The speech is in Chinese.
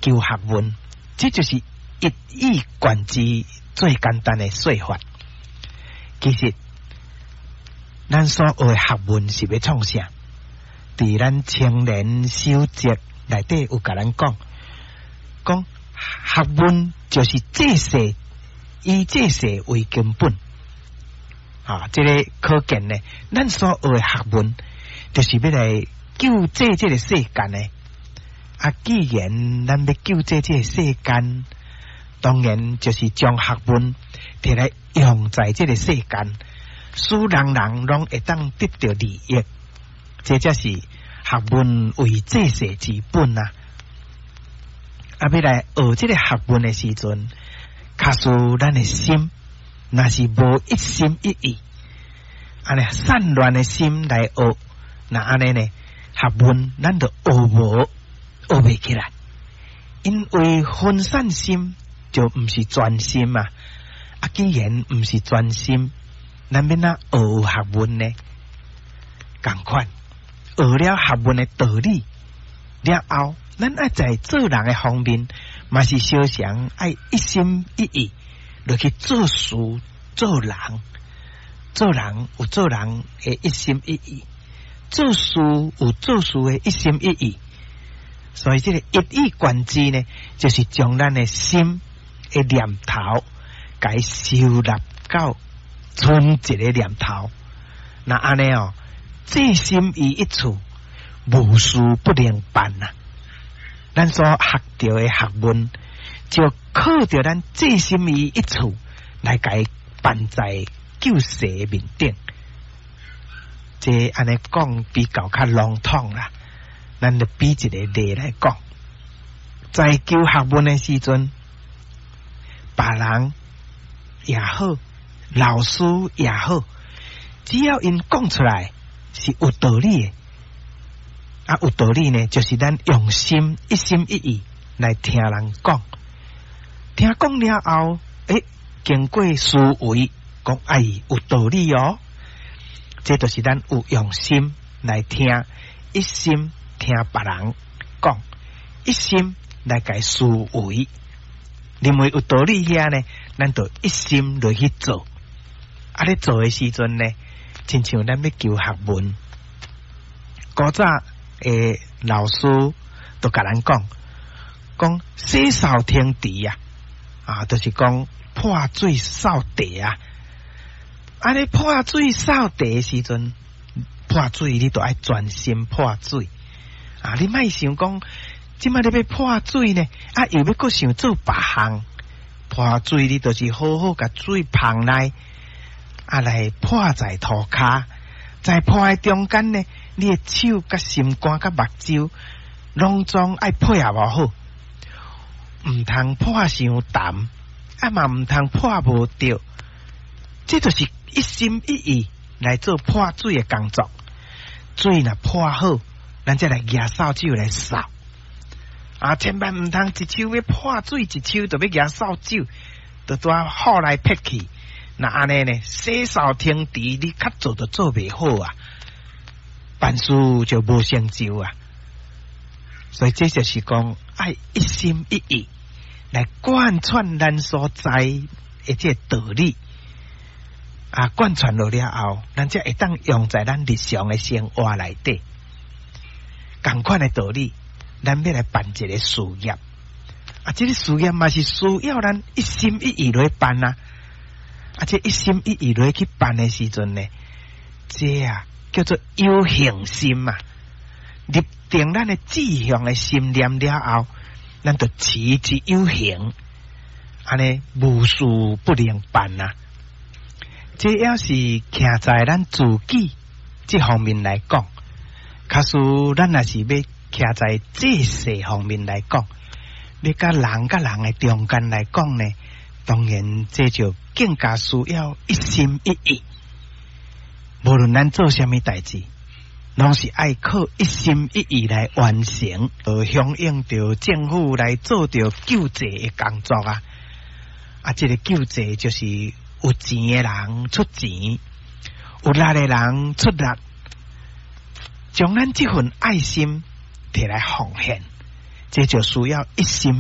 求学问，这就是一以贯之最简单的说法。其实，咱所学的学问是要创啥？伫咱青年守则内底有甲咱讲学问就是这世以这世为根本。这个可见呢，咱所学的学问，就是要来救济这个世间呢。既然咱要救济这个世间，当然就是将学问摕来用在这个世间，使人人拢会当得到利益。这才是学问为这世之本啊！要来学这个学问的时阵，卡使咱的心，若是无一心一意，安尼散乱的心来学，那安尼呢？学问咱就学袂起来，因为分散心就唔是专心啊！既然唔是专心，咱要哪学学问呢？同款学了学问的道理了后，咱爱在做人的方面，嘛是小常爱一心一意，落去做事做人。做人有做人的一心一意，做事有做事的一心一意。所以这个一以贯之呢，就是将咱的心的念头，该收纳到纯洁的念头。那安尼这心于一处，无事不能办啊！咱所学到的学问，就靠着咱这心于一处来该办在救世面顶。这安尼讲比较较笼统啦。咱就比一个例来讲，在求学问的时阵，别人也好，老师也好，只要因讲出来是有道理的，有道理呢，就是咱用心一心一意来听人讲，听讲了后，经过思维，讲有道理哦，这就是咱有用心来听，一心听别人讲，一心来解思维，认为有道理遐呢，咱就一心落去做。咧做的时阵呢，亲像咱要求学问，古早老师都甲咱讲洗扫天地就是讲破水扫地啊。咧破水扫地的时阵，破水你都爱专心破水。你莫想讲，即摆你要破水呢，又要搁想做别项。破水你就是好好甲水放来，来破在涂骹，在破的中间呢，你的手甲心肝甲目睭，拢总爱配合好，唔通破伤淡，嘛唔通破无着。这就是一心一意来做破水的工作。水若破好，咱再来举扫帚来扫千万唔通一手要破水，一手就要举扫帚，就带好来撇去。那安尼呢，洗扫天地，你较做就做袂好办事就无成就啊。所以这就是讲，爱一心一意来贯穿咱所在的这道理贯穿落了后，咱才会当用在咱日常的生活内底。同款的道理，咱要来办一个事业这个事业嘛是需要咱一心一意来办这一心一意来去办的时阵呢，这叫做有恒心立定咱的志向的心念了后，咱就持之有恒，安尼无事不能办这要是徛在咱自己这方面来讲，假使咱也是要徛在这世方面来讲，要甲人的中间来讲呢，当然这就更加需要一心一意。无论咱做什么代志，拢是爱靠一心一意来完成，响应着政府来做着救济的工作这个救济就是有钱的人出钱，有力的人出力，将咱这份爱心摕来奉献，这就需要一心